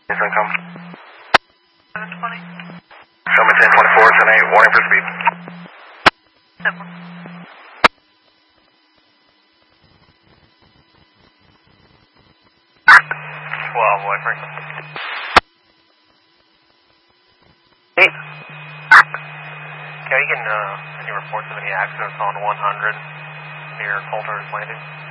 Yes, income. 720. Summit 1024, 10-8, warning for speed. 7. Well, boyfriend. Hey. Are you getting any reports of any accidents on 100 near Coulter's Landing?